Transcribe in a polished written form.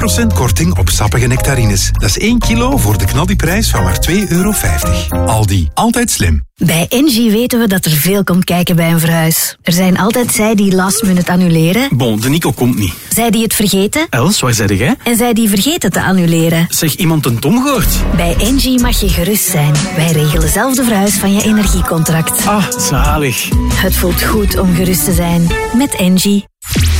10% korting op sappige nectarines. Dat is 1 kilo voor de knaldiprijs van maar €2,50. Aldi, altijd slim. Bij Engie weten we dat er veel komt kijken bij een verhuis. Er zijn altijd zij die last minute annuleren. Bon, de Nico komt niet. Zij die het vergeten. Els, waar zei jij? En zij die vergeten te annuleren. Zeg, iemand een Tom gehoord? Bij Engie mag je gerust zijn. Wij regelen zelf de verhuis van je energiecontract. Ah, zalig. Het voelt goed om gerust te zijn. Met Engie.